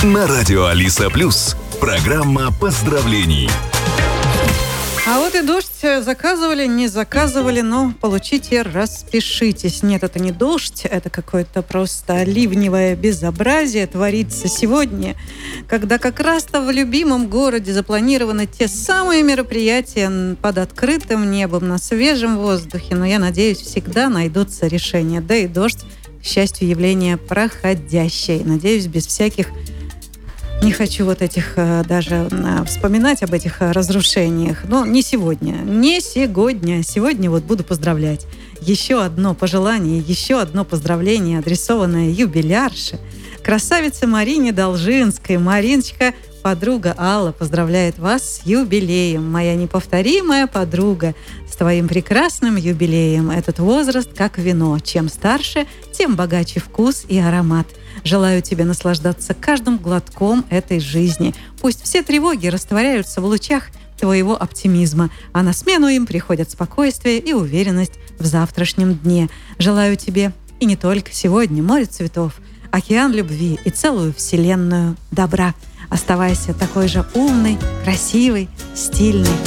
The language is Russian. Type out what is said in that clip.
На радио Алиса Плюс. Программа поздравлений. А вот и дождь заказывали, не заказывали, но получите, распишитесь. Нет, это не дождь, это какое-то просто ливневое безобразие творится сегодня, когда как раз-то в любимом городе запланированы те самые мероприятия под открытым небом, на свежем воздухе. Но я надеюсь, всегда найдутся решения. Да и дождь, к счастью, явление проходящее. Надеюсь, без всяких... Не хочу вот этих даже вспоминать об этих разрушениях. Но не сегодня. Не сегодня. Сегодня вот буду поздравлять. Еще одно пожелание, еще одно поздравление, адресованное юбилярше. Красавице Марине Должинской. Мариночка, подруга Алла, поздравляет вас с юбилеем. Моя неповторимая подруга, с твоим прекрасным юбилеем. Этот возраст как вино. Чем старше, тем богаче вкус и аромат. Желаю тебе наслаждаться каждым глотком этой жизни. Пусть все тревоги растворяются в лучах твоего оптимизма, а на смену им приходят спокойствие и уверенность в завтрашнем дне. Желаю тебе и не только сегодня море цветов, океан любви и целую вселенную добра. Оставайся такой же умной, красивой, стильной.